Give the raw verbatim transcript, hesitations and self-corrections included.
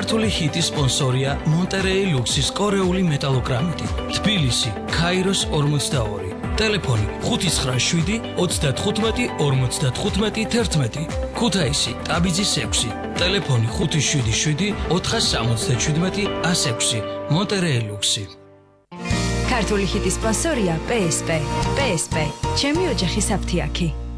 ქართული ჰიტის სპონსორია მონტერეი ლუქსის კორეული მეტალოგრამიტი. თბილისი, ქაიროს ორმოცდაორი. ტელეფონი ხუთი ცხრა შვიდი ოცდათხუთმეტი ორმოცდათხუთმეტი თერთმეტი. ქუთაისი, ტაბიძის ექვსი. ტელეფონი ხუთი შვიდი შვიდი ოთხასამოცდაჩვიდმეტი ას ექვსი. მონტერეი ლუქსი. ქართული ჰიტის სპონსორია პე ეს პე. პე ეს პე. ჩემი ოჯახის აფთიაქი.